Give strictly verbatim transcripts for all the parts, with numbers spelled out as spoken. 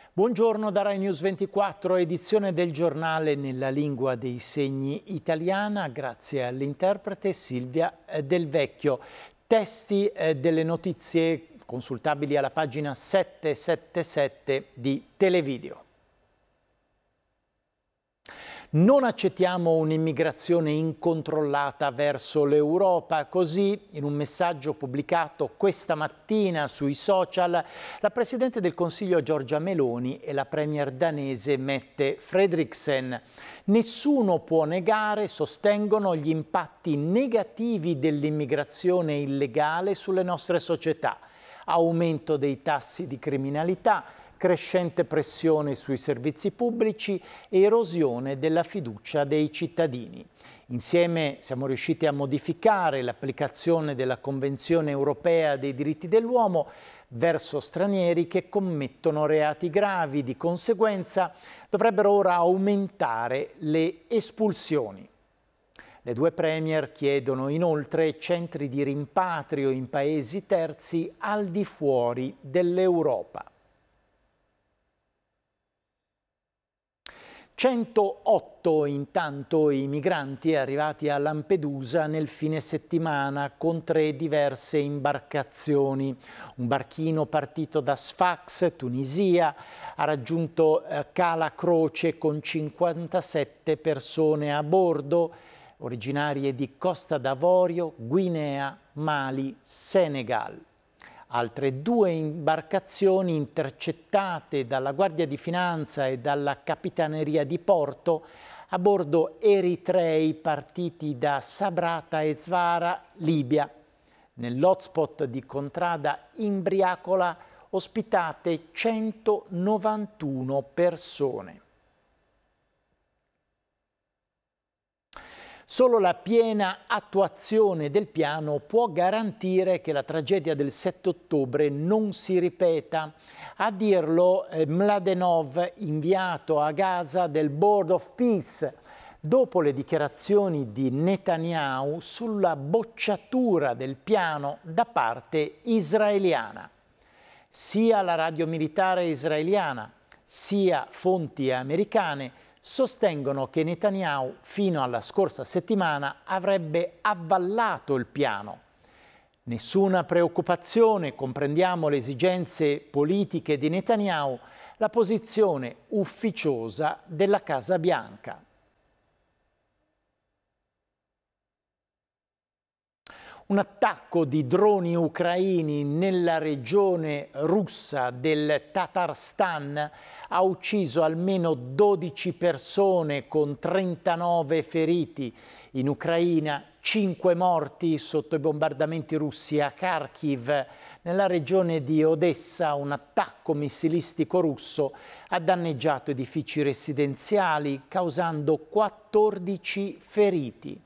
Buongiorno da Rai News ventiquattro, edizione del giornale nella lingua dei segni italiana, grazie all'interprete Silvia Del Vecchio. Testi eh, delle notizie consultabili alla pagina settecentosettantasette di Televideo. Non accettiamo un'immigrazione incontrollata verso l'Europa. Così, in un messaggio pubblicato questa mattina sui social, la Presidente del Consiglio Giorgia Meloni e la Premier danese Mette Frederiksen. Nessuno può negare, sostengono, gli impatti negativi dell'immigrazione illegale sulle nostre società. Aumento dei tassi di criminalità, crescente pressione sui servizi pubblici e erosione della fiducia dei cittadini. Insieme siamo riusciti a modificare l'applicazione della Convenzione europea dei diritti dell'uomo verso stranieri che commettono reati gravi. Di conseguenza dovrebbero ora aumentare le espulsioni. Le due premier chiedono inoltre centri di rimpatrio in paesi terzi al di fuori dell'Europa. centootto intanto i migranti arrivati a Lampedusa nel fine settimana con tre diverse imbarcazioni. Un barchino partito da Sfax, Tunisia, ha raggiunto Cala Croce con cinquantasette persone a bordo, originarie di Costa d'Avorio, Guinea, Mali, Senegal. Altre due imbarcazioni intercettate dalla Guardia di Finanza e dalla Capitaneria di Porto, a bordo eritrei partiti da Sabrata e Zvara, Libia. Nell'hotspot di Contrada Imbriacola ospitate centonovantuno persone. Solo la piena attuazione del piano può garantire che la tragedia del sette ottobre non si ripeta. A dirlo eh, Mladenov, inviato a Gaza del Board of Peace, dopo le dichiarazioni di Netanyahu sulla bocciatura del piano da parte israeliana. Sia la radio militare israeliana, sia fonti americane sostengono che Netanyahu fino alla scorsa settimana avrebbe avvallato il piano. Nessuna preoccupazione, comprendiamo le esigenze politiche di Netanyahu, la posizione ufficiosa della Casa Bianca. Un attacco di droni ucraini nella regione russa del Tatarstan ha ucciso almeno dodici persone con trentanove feriti. In Ucraina cinque morti sotto i bombardamenti russi a Kharkiv. Nella regione di Odessa un attacco missilistico russo ha danneggiato edifici residenziali causando quattordici feriti.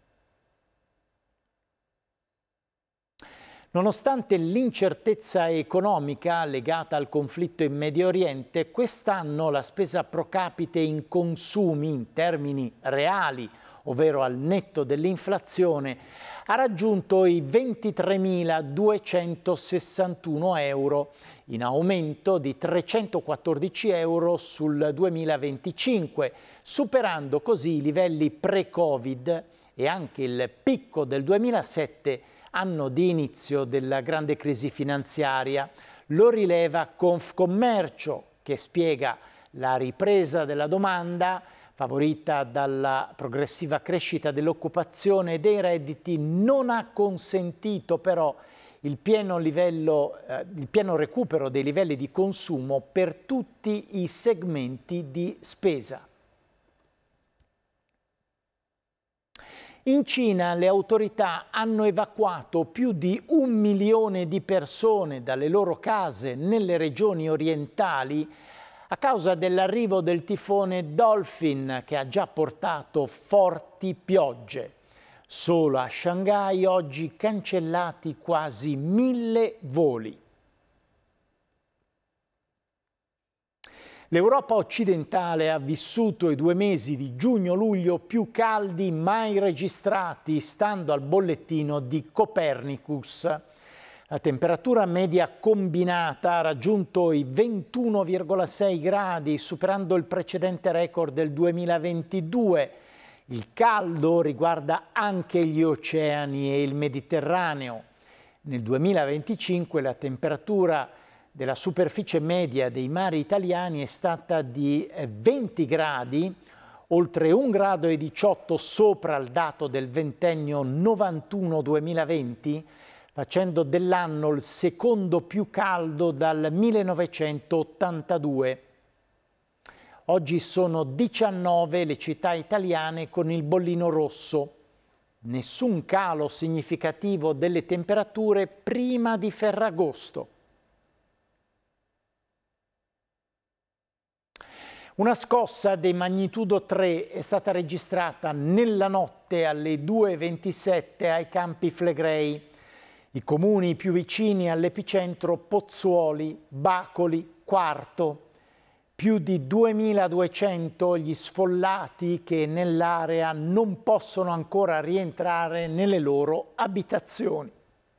Nonostante l'incertezza economica legata al conflitto in Medio Oriente, quest'anno la spesa pro capite in consumi in termini reali, ovvero al netto dell'inflazione, ha raggiunto i ventitremiladuecentosessantuno euro, in aumento di trecentoquattordici euro sul duemilaventicinque, superando così i livelli pre-Covid e anche il picco del duemilasette, anno di inizio della grande crisi finanziaria. Lo rileva Confcommercio, che spiega la ripresa della domanda, favorita dalla progressiva crescita dell'occupazione e dei redditi, non ha consentito però il pieno, livello, eh, il pieno recupero dei livelli di consumo per tutti i segmenti di spesa. In Cina le autorità hanno evacuato più di un milione di persone dalle loro case nelle regioni orientali a causa dell'arrivo del tifone Dolphin, che ha già portato forti piogge. Solo a Shanghai oggi cancellati quasi mille voli. L'Europa occidentale ha vissuto i due mesi di giugno-luglio più caldi mai registrati, stando al bollettino di Copernicus. La temperatura media combinata ha raggiunto i ventuno virgola sei gradi, superando il precedente record del duemilaventidue. Il caldo riguarda anche gli oceani e il Mediterraneo. Nel duemilaventicinque la temperatura della superficie media dei mari italiani è stata di venti gradi, oltre un grado e diciotto sopra il dato del ventennio novantuno duemilaventi, facendo dell'anno il secondo più caldo dal millenovecentottantadue. Oggi sono diciannove le città italiane con il bollino rosso. Nessun calo significativo delle temperature prima di Ferragosto. Una scossa di magnitudo tre è stata registrata nella notte alle due e ventisette ai Campi Flegrei. I comuni più vicini all'epicentro: Pozzuoli, Bacoli, Quarto. Più di duemiladuecento gli sfollati che nell'area non possono ancora rientrare nelle loro abitazioni.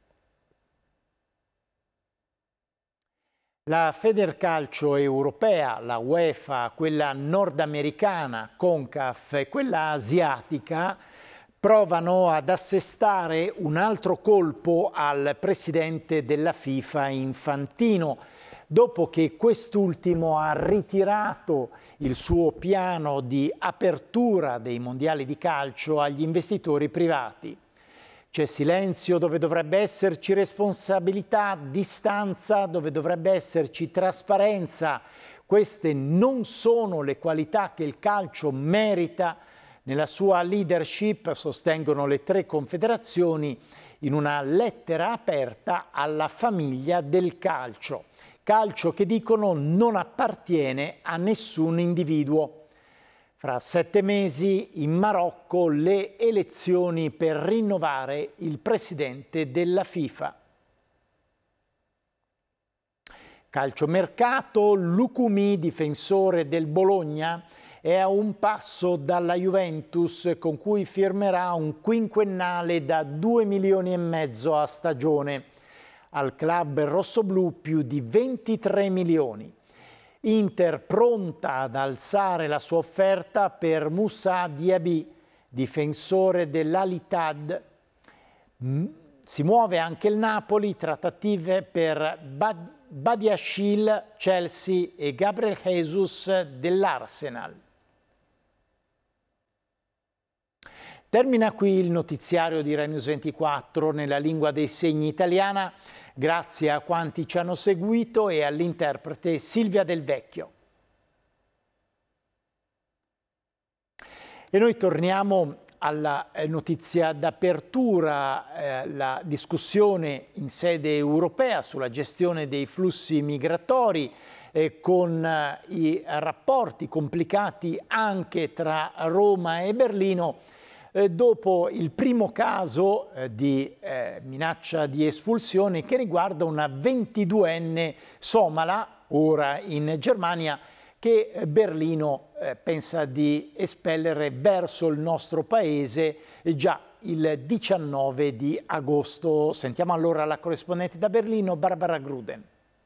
La Federcalcio europea, la UEFA, quella nordamericana, CONCACAF e quella asiatica provano ad assestare un altro colpo al presidente della FIFA Infantino, dopo che quest'ultimo ha ritirato il suo piano di apertura dei mondiali di calcio agli investitori privati. C'è silenzio dove dovrebbe esserci responsabilità, distanza dove dovrebbe esserci trasparenza. Queste non sono le qualità che il calcio merita nella sua leadership, sostengono le tre confederazioni in una lettera aperta alla famiglia del calcio. Calcio che dicono non appartiene a nessun individuo. Fra sette mesi in Marocco le elezioni per rinnovare il presidente della FIFA. Calciomercato: Lucumí, difensore del Bologna, è a un passo dalla Juventus, con cui firmerà un quinquennale da due milioni e mezzo a stagione. Al club rossoblù più di ventitré milioni. Inter pronta ad alzare la sua offerta per Moussa Diaby, difensore dell'Al-Ittihad. Si muove anche il Napoli, trattative per Bad Badiashile, Chelsea e Gabriel Jesus dell'Arsenal. Termina qui il notiziario di Rai News ventiquattro nella lingua dei segni italiana. Grazie a quanti ci hanno seguito e all'interprete Silvia Del Vecchio. E noi torniamo alla notizia d'apertura, eh, la discussione in sede europea sulla gestione dei flussi migratori, eh, con eh, i rapporti complicati anche tra Roma e Berlino. Eh, dopo il primo caso eh, di eh, minaccia di espulsione che riguarda una ventiduenne somala, ora in Germania, che Berlino eh, pensa di espellere verso il nostro paese eh, già il diciannove di agosto. Sentiamo allora la corrispondente da Berlino, Barbara Gruden.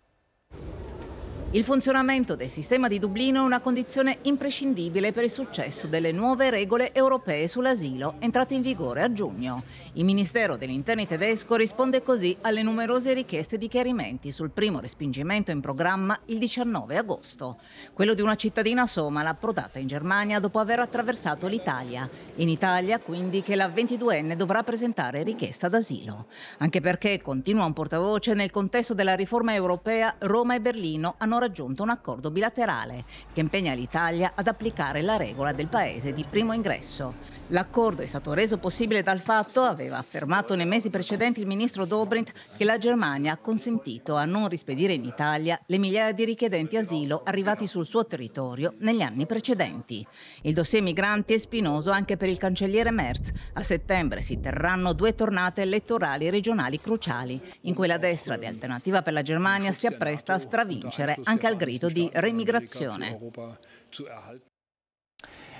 Il funzionamento del sistema di Dublino è una condizione imprescindibile per il successo delle nuove regole europee sull'asilo, entrate in vigore a giugno. Il Ministero degli Interni tedesco risponde così alle numerose richieste di chiarimenti sul primo respingimento in programma il diciannove agosto. Quello di una cittadina somala approdata in Germania dopo aver attraversato l'Italia. In Italia, quindi, che la ventiduenne dovrà presentare richiesta d'asilo. Anche perché, continua un portavoce, nel contesto della riforma europea, Roma e Berlino hanno raggiunto un accordo bilaterale che impegna l'Italia ad applicare la regola del paese di primo ingresso. L'accordo è stato reso possibile dal fatto, aveva affermato nei mesi precedenti il ministro Dobrindt, che la Germania ha consentito a non rispedire in Italia le migliaia di richiedenti asilo arrivati sul suo territorio negli anni precedenti. Il dossier migranti è spinoso anche per il cancelliere Merz. A settembre si terranno due tornate elettorali regionali cruciali, in cui la destra di Alternativa per la Germania si appresta a stravincere anche al grido di remigrazione.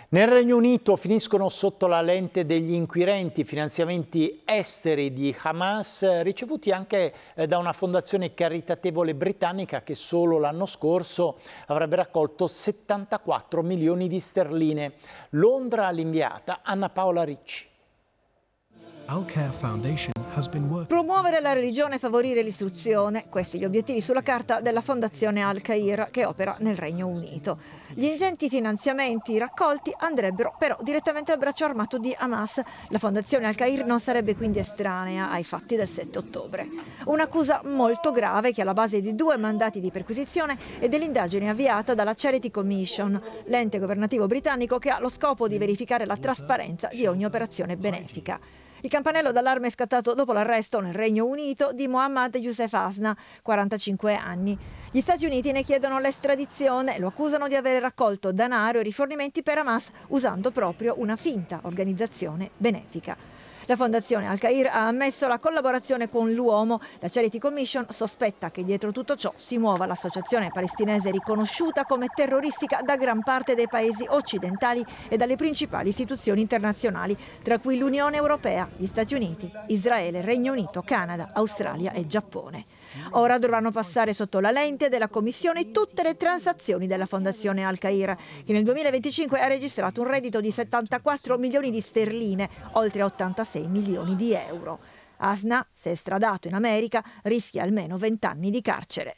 Nel Regno Unito finiscono sotto la lente degli inquirenti finanziamenti esteri di Hamas, ricevuti anche da una fondazione caritatevole britannica che solo l'anno scorso avrebbe raccolto settantaquattro milioni di sterline. Londra all'inviata Anna Paola Ricci. Al-Khair Foundation has been working. Promuovere la religione e favorire l'istruzione, questi gli obiettivi sulla carta della Fondazione Al-Khair che opera nel Regno Unito. Gli ingenti finanziamenti raccolti andrebbero però direttamente al braccio armato di Hamas. La Fondazione Al-Khair non sarebbe quindi estranea ai fatti del sette ottobre. Un'accusa molto grave che è alla base di due mandati di perquisizione e dell'indagine avviata dalla Charity Commission, l'ente governativo britannico che ha lo scopo di verificare la trasparenza di ogni operazione benefica. Il campanello d'allarme è scattato dopo l'arresto nel Regno Unito di Mohammad Youssef Hasna, quarantacinque anni. Gli Stati Uniti ne chiedono l'estradizione e lo accusano di aver raccolto denaro e rifornimenti per Hamas usando proprio una finta organizzazione benefica. La Fondazione Al-Khair ha ammesso la collaborazione con l'uomo. La Charity Commission sospetta che dietro tutto ciò si muova l'associazione palestinese riconosciuta come terroristica da gran parte dei paesi occidentali e dalle principali istituzioni internazionali, tra cui l'Unione Europea, gli Stati Uniti, Israele, Regno Unito, Canada, Australia e Giappone. Ora dovranno passare sotto la lente della Commissione tutte le transazioni della Fondazione Al-Khair, che nel duemilaventicinque ha registrato un reddito di settantaquattro milioni di sterline, oltre ottantasei milioni di euro. Hasna, se estradato in America, rischia almeno vent'anni di carcere.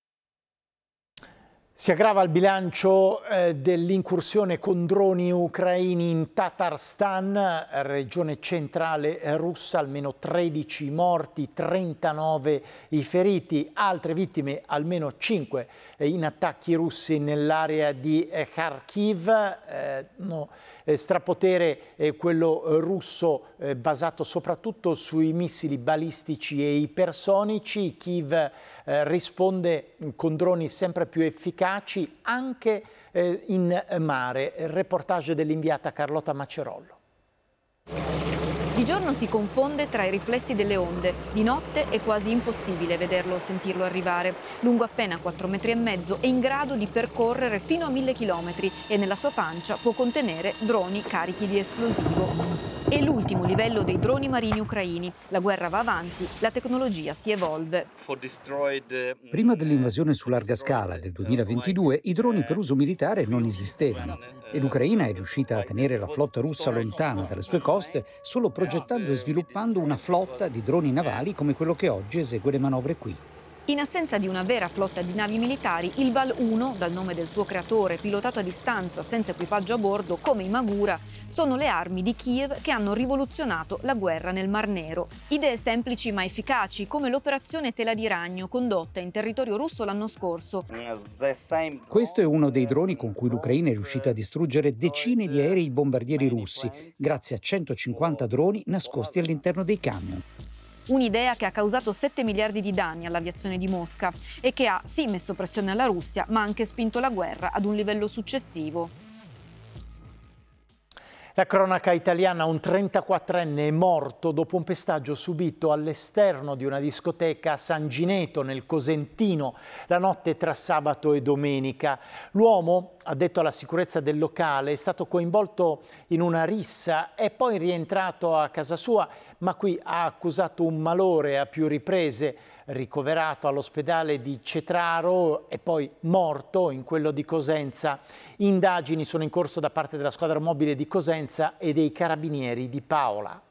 Si aggrava il bilancio eh, dell'incursione con droni ucraini in Tatarstan, regione centrale russa, almeno tredici morti, trentanove i feriti, altre vittime, almeno cinque eh, in attacchi russi nell'area di eh, Kharkiv. Eh, no, eh, strapotere eh, quello russo eh, basato soprattutto sui missili balistici e ipersonici. Kiev eh, risponde con droni sempre più efficaci anche eh, in mare. Il reportage dell'inviata Carlotta Macerollo. Di giorno si confonde tra i riflessi delle onde, di notte è quasi impossibile vederlo o sentirlo arrivare. Lungo appena quattro metri e mezzo, è in grado di percorrere fino a mille chilometri e nella sua pancia può contenere droni carichi di esplosivo. È l'ultimo livello dei droni marini ucraini. La guerra va avanti, la tecnologia si evolve. Prima dell'invasione su larga scala del duemilaventidue, i droni per uso militare non esistevano e l'Ucraina è riuscita a tenere la flotta russa lontana dalle sue coste solo progettando e sviluppando una flotta di droni navali come quello che oggi esegue le manovre qui. In assenza di una vera flotta di navi militari, il Val uno, dal nome del suo creatore, pilotato a distanza senza equipaggio a bordo, come i Magura, sono le armi di Kiev che hanno rivoluzionato la guerra nel Mar Nero. Idee semplici ma efficaci, come l'operazione Tela di Ragno, condotta in territorio russo l'anno scorso. Questo è uno dei droni con cui l'Ucraina è riuscita a distruggere decine di aerei bombardieri russi, grazie a centocinquanta droni nascosti all'interno dei camion. Un'idea che ha causato sette miliardi di danni all'aviazione di Mosca e che ha sì messo pressione alla Russia, ma anche spinto la guerra ad un livello successivo. La cronaca italiana: un trentaquattrenne è morto dopo un pestaggio subito all'esterno di una discoteca a San Gineto, nel Cosentino, la notte tra sabato e domenica. L'uomo, addetto alla sicurezza del locale, è stato coinvolto in una rissa, è poi rientrato a casa sua, ma qui ha accusato un malore a più riprese. Ricoverato all'ospedale di Cetraro e poi morto in quello di Cosenza. Indagini sono in corso da parte della squadra mobile di Cosenza e dei carabinieri di Paola.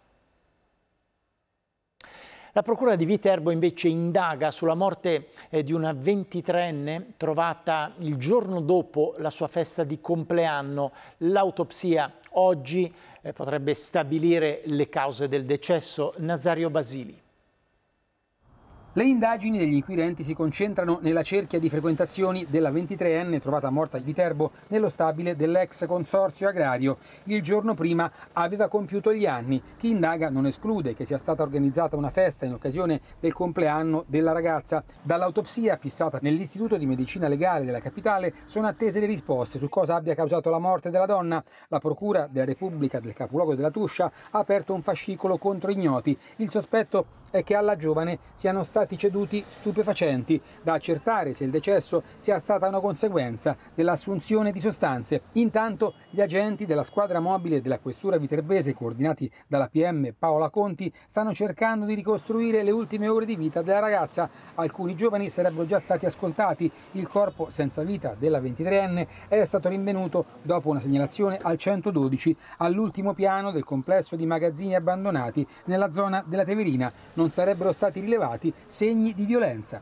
La procura di Viterbo invece indaga sulla morte eh, di una ventitreenne trovata il giorno dopo la sua festa di compleanno. L'autopsia oggi eh, potrebbe stabilire le cause del decesso. Nazario Basili. Le indagini degli inquirenti si concentrano nella cerchia di frequentazioni della ventitreenne trovata morta a Viterbo nello stabile dell'ex consorzio agrario. Il giorno prima aveva compiuto gli anni. Chi indaga non esclude che sia stata organizzata una festa in occasione del compleanno della ragazza. Dall'autopsia fissata nell'Istituto di Medicina Legale della capitale sono attese le risposte su cosa abbia causato la morte della donna. La Procura della Repubblica del capoluogo della Tuscia ha aperto un fascicolo contro ignoti. Il sospetto è che alla giovane siano stati ceduti stupefacenti, da accertare se il decesso sia stata una conseguenza dell'assunzione di sostanze. Intanto gli agenti della squadra mobile della questura viterbese, coordinati dalla P M Paola Conti, stanno cercando di ricostruire le ultime ore di vita della ragazza. Alcuni giovani sarebbero già stati ascoltati. Il corpo senza vita della ventitreenne è stato rinvenuto dopo una segnalazione al centododici all'ultimo piano del complesso di magazzini abbandonati nella zona della Teverina. Non sarebbero stati rilevati segni di violenza.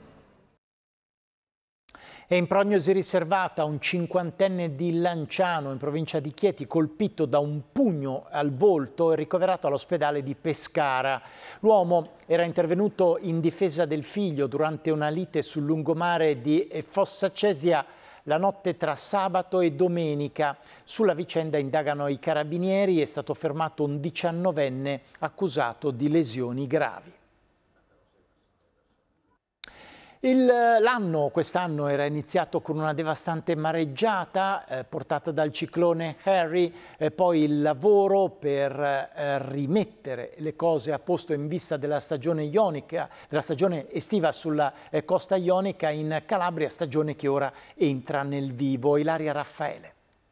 È in prognosi riservata un cinquantenne di Lanciano, in provincia di Chieti, colpito da un pugno al volto e ricoverato all'ospedale di Pescara. L'uomo era intervenuto in difesa del figlio durante una lite sul lungomare di Fossa Cesia la notte tra sabato e domenica. Sulla vicenda indagano i carabinieri. È stato fermato un diciannovenne accusato di lesioni gravi. L'anno quest'anno era iniziato con una devastante mareggiata eh, portata dal ciclone Harry, eh, poi il lavoro per eh, rimettere le cose a posto in vista della stagione ionica, della stagione estiva sulla eh, costa ionica in Calabria, stagione che ora entra nel vivo. Ilaria Raffaele.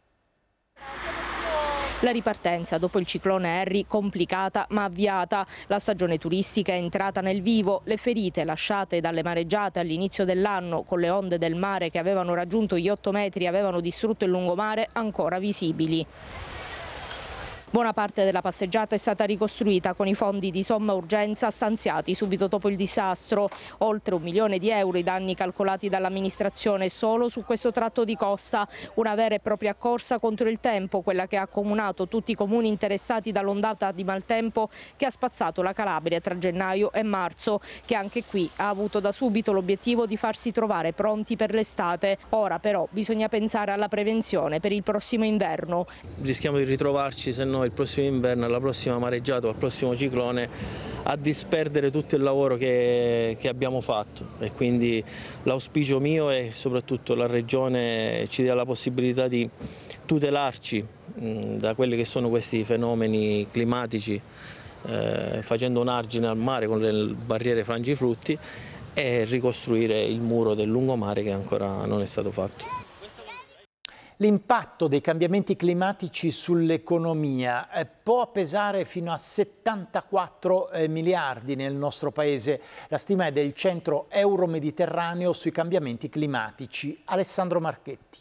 La ripartenza dopo il ciclone Harry complicata ma avviata. La stagione turistica è entrata nel vivo. Le ferite lasciate dalle mareggiate all'inizio dell'anno, con le onde del mare che avevano raggiunto gli otto metri e avevano distrutto il lungomare, ancora visibili. Buona parte della passeggiata è stata ricostruita con i fondi di somma urgenza stanziati subito dopo il disastro. Oltre un milione di euro i danni calcolati dall'amministrazione solo su questo tratto di costa. Una vera e propria corsa contro il tempo, quella che ha accomunato tutti i comuni interessati dall'ondata di maltempo che ha spazzato la Calabria tra gennaio e marzo, che anche qui ha avuto da subito l'obiettivo di farsi trovare pronti per l'estate. Ora però bisogna pensare alla prevenzione per il prossimo inverno. Rischiamo di ritrovarci, se no il prossimo inverno, alla prossima mareggiata o al prossimo ciclone, a disperdere tutto il lavoro che, che abbiamo fatto, e quindi l'auspicio mio è soprattutto la Regione ci dia la possibilità di tutelarci mh, da quelli che sono questi fenomeni climatici, eh, facendo un argine al mare con le barriere frangiflutti e ricostruire il muro del lungomare che ancora non è stato fatto. L'impatto dei cambiamenti climatici sull'economia eh, può pesare fino a settantaquattro eh, miliardi nel nostro paese. La stima è del Centro Euro-Mediterraneo sui cambiamenti climatici. Alessandro Marchetti.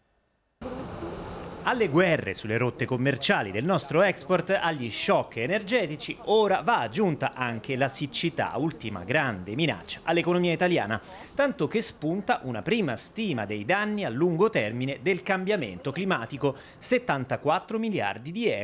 Alle guerre sulle rotte commerciali del nostro export, agli shock energetici, ora va aggiunta anche la siccità, ultima grande minaccia all'economia italiana, tanto che spunta una prima stima dei danni a lungo termine del cambiamento climatico, settantaquattro miliardi di euro.